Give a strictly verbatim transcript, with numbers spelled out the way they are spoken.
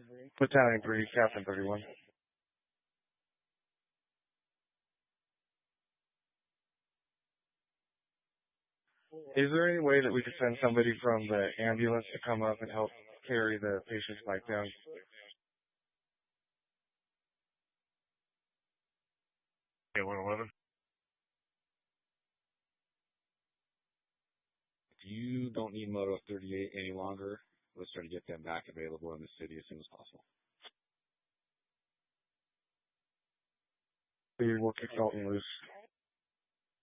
Battalion three, Captain thirty-one. Is there any way that we could send somebody from the ambulance to come up and help carry the patient's bike down? Okay, one eleven. You don't need Moto thirty-eight any longer. Let's try to get them back available in the city as soon as possible. We will kick Dalton loose.